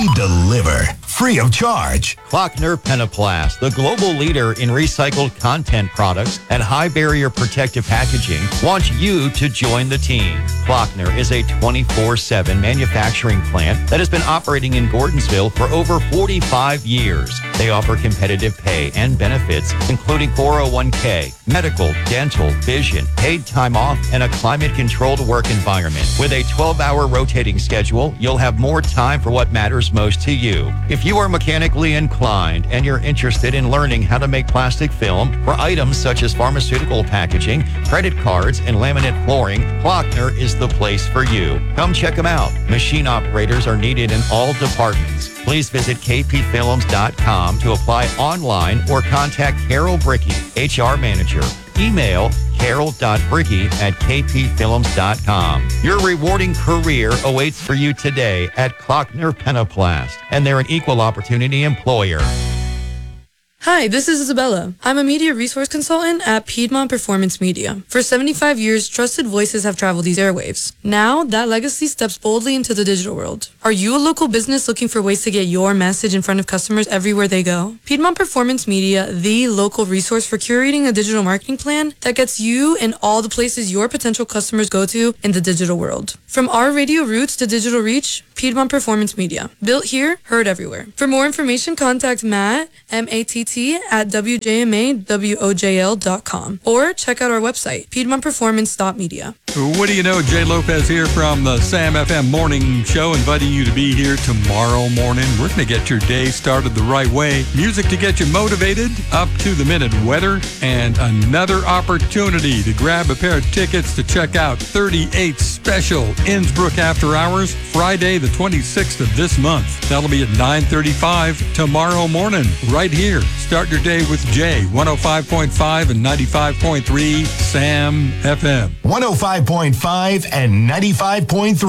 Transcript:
We deliver free of charge. Klockner Pentaplast, the global leader in recycled content products and high barrier protective packaging, wants you to join the team. Klockner is a 24/7 manufacturing plant that has been operating in Gordonsville for over 45 years. They offer competitive pay and benefits, including 401k, medical, dental, vision, paid time off, and a climate-controlled work environment. With a 12-hour rotating schedule, you'll have more time for what matters most to you. If you are mechanically inclined and you're interested in learning how to make plastic film for items such as pharmaceutical packaging, credit cards, and laminate flooring, Klockner is the place for you. Come check them out. Machine operators are needed in all departments. Please visit kpfilms.com to apply online or contact Carol Brickey, HR Manager. Email carol.brickey@kpfilms.com. Your rewarding career awaits for you today at Klockner Pentaplast, and they're an equal opportunity employer. Hi, this is Isabella. I'm a media resource consultant at Piedmont Performance Media. For 75 years, trusted voices have traveled these airwaves. Now, that legacy steps boldly into the digital world. Are you a local business looking for ways to get your message in front of customers everywhere they go? Piedmont Performance Media, the local resource for curating a digital marketing plan that gets you in all the places your potential customers go to in the digital world. From our radio roots to digital reach, Piedmont Performance Media. Built here, heard everywhere. For more information, contact Matt, M-A-T-T, at WJMAWOJL.com or check out our website, PiedmontPerformance.media. What do you know? Jay Lopez here from the Sam FM Morning Show, inviting you to be here tomorrow morning. We're going to get your day started the right way. Music to get you motivated, up to the minute weather, and another opportunity to grab a pair of tickets to check out 38 Special Innsbruck After Hours, Friday the 26th of this month. That'll be at 9:35 tomorrow morning, right here. Start your day with Jay, 105.5 and 95.3 Sam FM. 105.5 and 95.3.